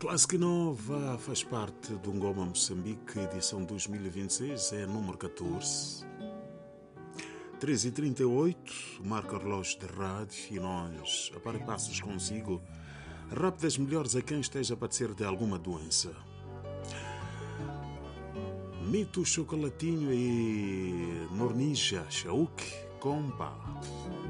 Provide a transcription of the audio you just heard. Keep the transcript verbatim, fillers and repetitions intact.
Clássica Nova faz parte do Ngoma Moçambique, edição dois mil e vinte e seis, é número catorze. treze e trinta e oito, marca o relógio de rádio e nós, a par e passos consigo, rápidas melhores a quem esteja a padecer de alguma doença. Mito, chocolatinho e Nornija, Chauk, Compa.